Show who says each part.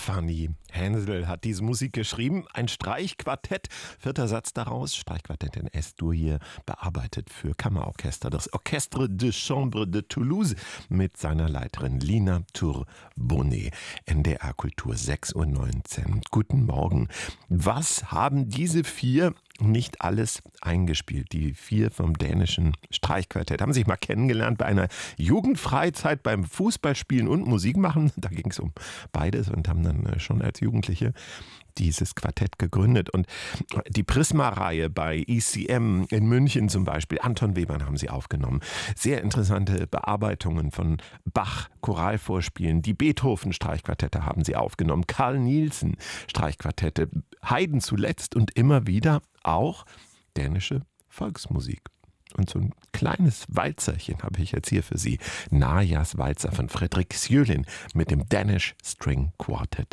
Speaker 1: Fanny Hensel hat diese Musik geschrieben. Ein Streichquartett, 4. Satz daraus, Streichquartett in S-Dur hier bearbeitet für Kammerorchester. Das Orchestre de Chambre de Toulouse mit seiner Leiterin Lina Tour-Bonnet. NDR Kultur 6.19 Uhr. Guten Morgen. Was haben diese 4 nicht alles eingespielt? Die 4 vom dänischen Streichquartett haben sich mal kennengelernt bei einer Jugendfreizeit beim Fußballspielen und Musik machen. Da ging es um beides und haben dann schon als Jugendliche dieses Quartett gegründet. Und die Prisma-Reihe bei ECM in München zum Beispiel, Anton Webern haben sie aufgenommen. Sehr interessante Bearbeitungen von Bach, Choralvorspielen. Die Beethoven-Streichquartette haben sie aufgenommen. Carl Nielsen Streichquartette. Haydn zuletzt und immer wieder auch dänische Volksmusik. Und so ein kleines Walzerchen habe ich jetzt hier für Sie. Najas Walzer von Fredrik Sjölin mit dem Danish String Quartet.